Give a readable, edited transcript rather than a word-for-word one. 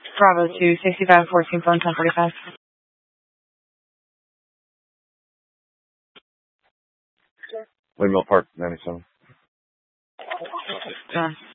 Bravo 2, 6514, phone 1045. Windmill Park, 97. Done.